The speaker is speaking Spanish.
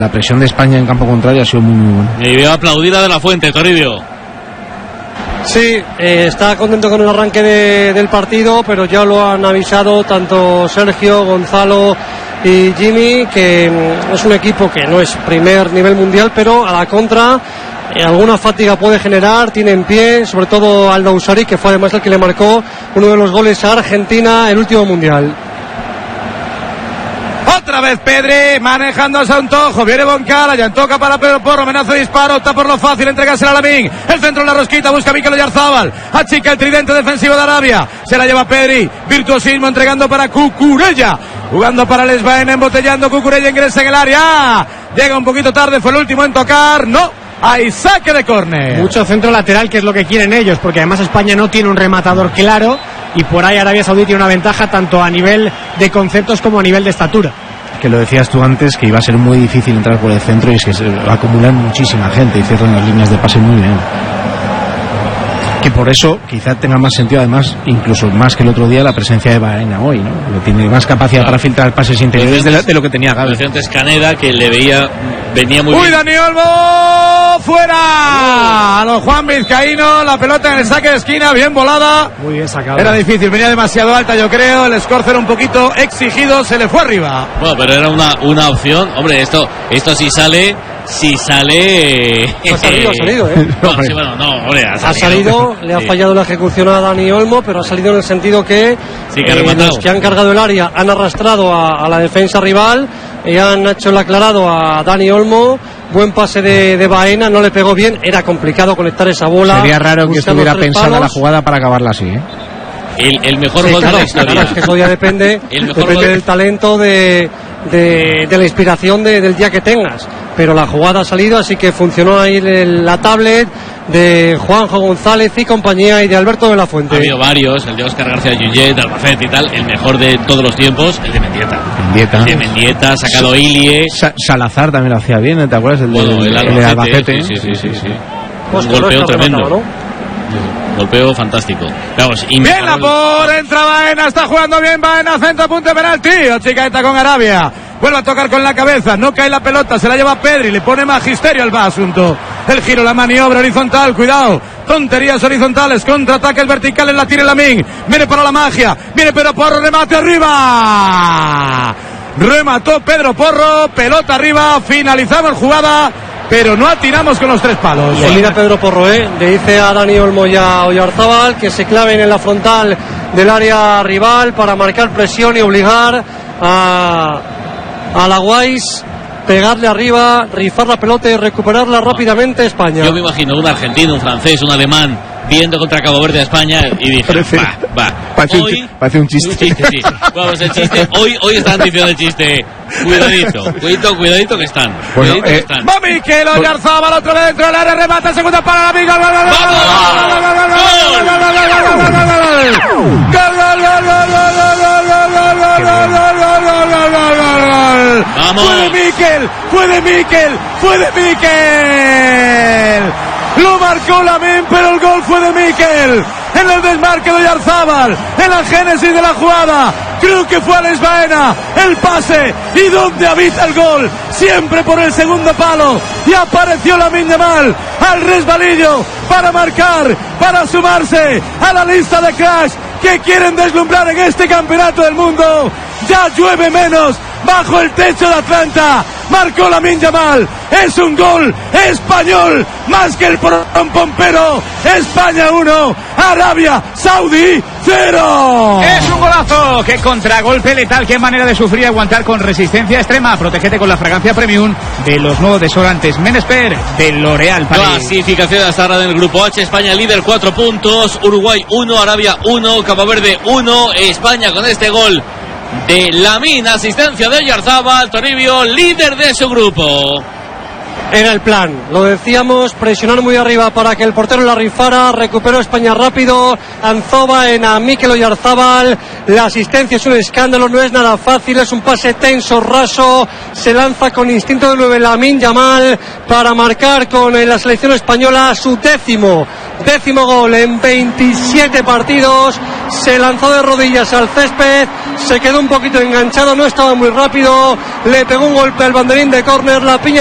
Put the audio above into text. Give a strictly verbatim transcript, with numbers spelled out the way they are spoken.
La presión de España en campo contrario ha sido muy, muy buena. Y voy a aplaudir a De La Fuente, Toribio. Sí, eh, está contento con el arranque de, del partido, pero ya lo han avisado tanto Sergio, Gonzalo y Jimmy, que mm, es un equipo que no es primer nivel mundial, pero a la contra eh, alguna fatiga puede generar, tiene en pie, sobre todo Aldo Usari, que fue además el que le marcó uno de los goles a Argentina el último mundial. Otra vez Pedri, manejando a Santojo, viene Boncala, ya toca para Pedro Porro, amenaza de disparo, opta por lo fácil, entregársela a Lamín, el centro en la rosquita, busca Mikel Oyarzabal, achica el tridente defensivo de Arabia, se la lleva Pedri, virtuosismo entregando para Cucurella, jugando para Les Baena, embotellando, Cucurella ingresa en el área, llega un poquito tarde, fue el último en tocar, no, hay saque de córner. Mucho centro lateral, que es lo que quieren ellos, porque además España no tiene un rematador claro, y por ahí Arabia Saudí tiene una ventaja tanto a nivel de conceptos como a nivel de estatura. Que lo decías tú antes, que iba a ser muy difícil entrar por el centro, y es que se acumulan muchísima gente y cierran las líneas de pase muy bien. Que por eso quizá tenga más sentido, además, incluso más que el otro día, la presencia de Baena hoy, ¿no? Que tiene más capacidad, claro, para filtrar pases interiores de, la, de lo que tenía Gaby. Decía antes Caneda, que le veía, venía muy ¡Uy, bien. Dani Olmo! ¡Fuera! A los Juan Vizcaíno, la pelota en el saque de esquina, bien volada. Muy bien sacado. Era difícil, venía demasiado alta, yo creo. El Scorcer un poquito exigido, se le fue arriba. Bueno, pero era una, una opción. Hombre, esto, esto si sale, si sale. Ha salido, ha salido, ¿eh? No, sí, bueno, no, hombre, ha salido. Ha salido, le ha sí. fallado la ejecución a Dani Olmo, pero ha salido en el sentido que, Sí, que ha eh, rematado. los que han cargado el área han arrastrado a, a la defensa rival y han hecho el aclarado a Dani Olmo. Buen pase de, de Baena, no le pegó bien, era complicado conectar esa bola. Sería raro que buscando estuviera tres pensada palos. la jugada para acabarla así, ¿eh? El, el mejor Sí, gol claro, de la historia. claro, es que eso ya depende, El mejor depende gol. del talento, de, de, de la inspiración de, del día que tengas. Pero la jugada ha salido, así que funcionó ahí el, la tablet de Juanjo González y compañía, y de Alberto de la Fuente. Ha habido varios, el de Óscar García Lluget, Albacete y tal. El mejor de todos los tiempos, el de Mendieta. Mendieta. El de Mendieta, sacado Ilie. Sa- Salazar también lo hacía bien, ¿te acuerdas? El, Bueno, de, el el de Albacete. Albacete. Sí, sí, sí, sí, sí. Pues Un que no golpeo está tremendo. rematado, ¿no? Golpeo fantástico. Vamos, Bien la por, entra Baena, está jugando bien Baena, centro, punto, penalti. Chicaeta con Arabia. Vuelve a tocar con la cabeza, no cae la pelota, se la lleva Pedri, le pone magisterio al asunto. El giro, la maniobra horizontal, cuidado. Tonterías horizontales, contraataques verticales, la tira Lamín. Viene para la magia, viene Pedro Porro, remate arriba. Remató Pedro Porro, pelota arriba, finalizamos jugada, pero no atinamos con los tres palos. Y mira Pedro Porro, ¿eh? Le dice a Dani Olmo y a Oyarzabal que se claven en la frontal del área rival para marcar presión y obligar a, a la Guays, pegarle arriba, rifar la pelota y recuperarla rápidamente España. Yo me imagino un argentino, un francés, un alemán viendo contra Cabo Verde a España y dije, Parece- va, va. parece un Hoy, chi- parece un chiste. sí. Vamos, el chiste, hoy, hoy están diciendo el chiste. Cuidadito, cuidadito, cuidadito que están. Bueno, Cuidadito eh, que están. Va Mikel Oyarzabal otra vez dentro del área, remata, segunda para la Mikel. Gol, gol, gol, Vamos. Fue de Mikel, fue de Mikel, fue de Mikel. Lo marcó Lamín, pero el gol fue de Mikel. En el desmarque de Oyarzabal, en la génesis de la jugada. Creo que fue Alex Baena, el pase, y donde habita el gol, siempre por el segundo palo, y apareció Lamín Yamal al resbalillo para marcar, para sumarse a la lista de cracks que quieren deslumbrar en este campeonato del mundo. Ya llueve menos bajo el techo de Atlanta. Marcó Lamín Yamal, es un gol español más que el pompero. España uno, Arabia Saudí cero. Es un golazo, qué contragolpe letal, qué manera de sufrir y aguantar con resistencia extrema. Protégete con la fragancia premium de los nuevos desodorantes Menesper de L'Oréal Paris. Clasificación hasta ahora del grupo H. España líder, cuatro puntos. Uruguay uno, Arabia uno, Cabo Verde uno. España con este gol de Lamín, asistencia de Oyarzabal, Toribio, líder de su grupo. Era el plan, lo decíamos, presionar muy arriba para que el portero la rifara, recuperó España rápido, Anzoba en a Mikel Oyarzabal, la asistencia es un escándalo, no es nada fácil, es un pase tenso, raso, se lanza con instinto de nueve Lamín Yamal para marcar con la selección española su décimo décimo gol en veintisiete partidos. Se lanzó de rodillas al césped, se quedó un poquito enganchado, no estaba muy rápido, le pegó un golpe al banderín de córner, la piña